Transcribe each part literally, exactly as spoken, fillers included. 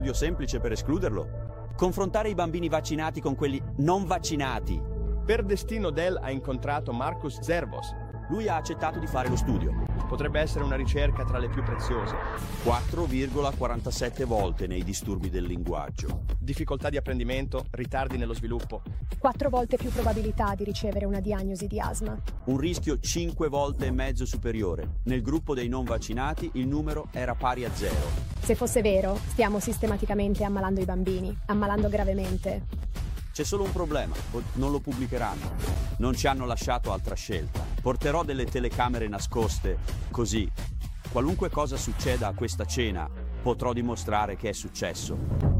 studio semplice per escluderlo. Confrontare i bambini vaccinati con quelli non vaccinati. Per destino Dell ha incontrato Marcus Zervos. Lui ha accettato di fare lo studio. Potrebbe essere una ricerca tra le più preziose. quattro virgola quarantasette volte nei disturbi del linguaggio. Difficoltà di apprendimento, ritardi nello sviluppo. Quattro volte più probabilità di ricevere una diagnosi di asma. Un rischio cinque volte e mezzo superiore. Nel gruppo dei non vaccinati il numero era pari a zero. Se fosse vero, stiamo sistematicamente ammalando i bambini, ammalando gravemente. C'è solo un problema, non lo pubblicheranno. Non ci hanno lasciato altra scelta. Porterò delle telecamere nascoste, così, qualunque cosa succeda a questa cena, potrò dimostrare che è successo.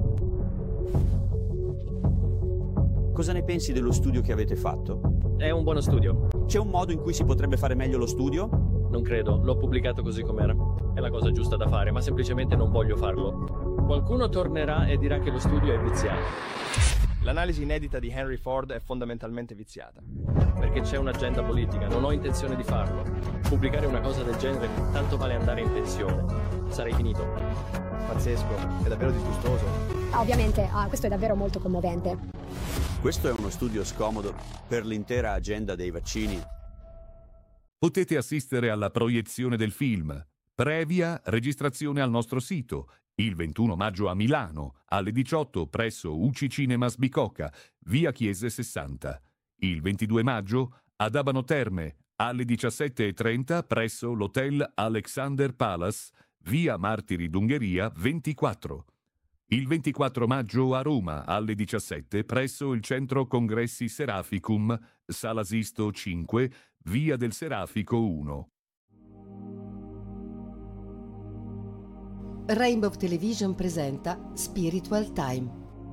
Cosa ne pensi dello studio che avete fatto? È un buono studio. C'è un modo in cui si potrebbe fare meglio lo studio? Non credo, l'ho pubblicato così com'era. È la cosa giusta da fare, ma semplicemente non voglio farlo. Qualcuno tornerà e dirà che lo studio è viziato. L'analisi inedita di Henry Ford è fondamentalmente viziata. Perché c'è un'agenda politica, non ho intenzione di farlo. Pubblicare una cosa del genere tanto vale andare in pensione. Sarei finito. Pazzesco, è davvero disgustoso. Ovviamente, ah, questo è davvero molto commovente. Questo è uno studio scomodo per l'intera agenda dei vaccini. Potete assistere alla proiezione del film, previa registrazione al nostro sito, il ventuno maggio a Milano, alle diciotto presso U C Cinemas Bicocca, via Chiese sessanta. Il ventidue maggio ad Abano Terme, alle diciassette e trenta presso l'Hotel Alexander Palace, via Martiri d'Ungheria ventiquattro. Il ventiquattro maggio a Roma, alle diciassette presso il Centro Congressi Seraficum, Sala Sisto cinque, via del Serafico uno. Rainbow Television presenta Spiritual Time.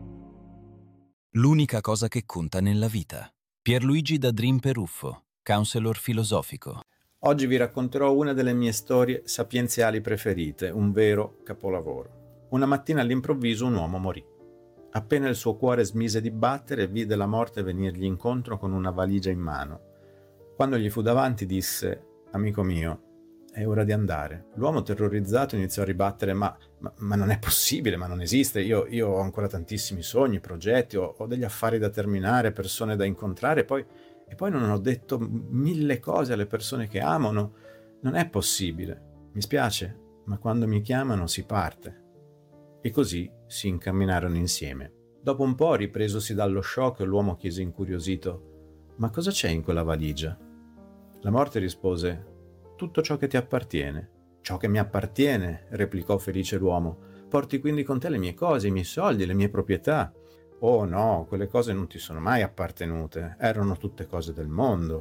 L'unica cosa che conta nella vita. Pierluigi da Dream Peruffo, counselor filosofico. Oggi vi racconterò una delle mie storie sapienziali preferite, un vero capolavoro. Una mattina all'improvviso un uomo morì. Appena il suo cuore smise di battere, vide la morte venirgli incontro con una valigia in mano. Quando gli fu davanti disse: «Amico mio, è ora di andare». L'uomo terrorizzato iniziò a ribattere: ma, ma, ma non è possibile, ma non esiste, io, io ho ancora tantissimi sogni, progetti, ho, ho degli affari da terminare, persone da incontrare, e poi, e poi non ho detto mille cose alle persone che amo, no, non è possibile, mi spiace, ma quando mi chiamano si parte. E così si incamminarono insieme. Dopo un po', ripresosi dallo shock, l'uomo chiese incuriosito: «Ma cosa c'è in quella valigia?» La morte rispose: «Tutto ciò che ti appartiene». «Ciò che mi appartiene», replicò felice l'uomo. «Porti quindi con te le mie cose, i miei soldi, le mie proprietà». «Oh no, quelle cose non ti sono mai appartenute, erano tutte cose del mondo».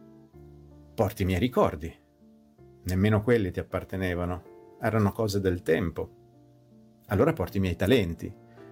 «Porti i miei ricordi». «Nemmeno quelli ti appartenevano, erano cose del tempo». «Allora porti i miei talenti».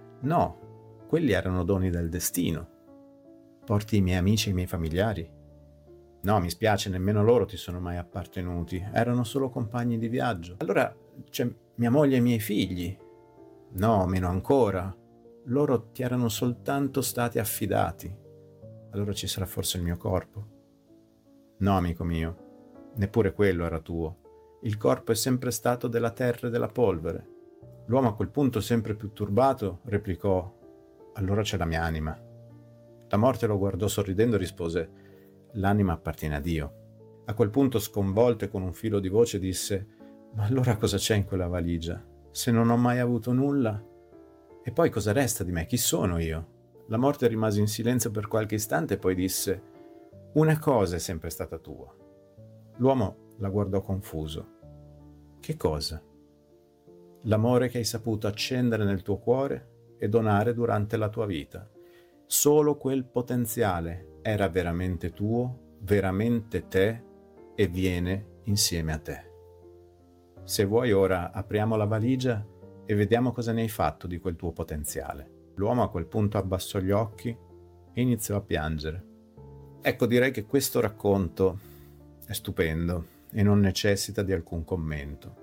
«No, quelli erano doni del destino». «Porti i miei amici e i miei familiari». «No, mi spiace, nemmeno loro ti sono mai appartenuti, erano solo compagni di viaggio». «Allora c'è mia moglie e i miei figli». «No, meno ancora, loro ti erano soltanto stati affidati». «Allora ci sarà forse il mio corpo». «No, amico mio, neppure quello era tuo. Il corpo è sempre stato della terra e della polvere». L'uomo a quel punto, sempre più turbato, replicò: «Allora c'è la mia anima». La morte lo guardò sorridendo e rispose: «L'anima appartiene a Dio». A quel punto, sconvolto e con un filo di voce, disse: «Ma allora cosa c'è in quella valigia? Se non ho mai avuto nulla? E poi cosa resta di me? Chi sono io?» La morte rimase in silenzio per qualche istante e poi disse: «Una cosa è sempre stata tua». L'uomo la guardò confuso. «Che cosa?» «L'amore che hai saputo accendere nel tuo cuore e donare durante la tua vita. Solo quel potenziale era veramente tuo, veramente te, e viene insieme a te. Se vuoi ora apriamo la valigia e vediamo cosa ne hai fatto di quel tuo potenziale». L'uomo a quel punto abbassò gli occhi e iniziò a piangere. Ecco, direi che questo racconto è stupendo e non necessita di alcun commento.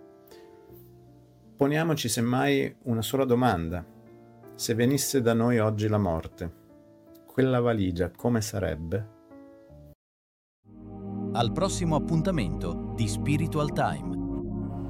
Poniamoci semmai una sola domanda. Se venisse da noi oggi la morte, quella valigia come sarebbe? Al prossimo appuntamento di Spiritual Time.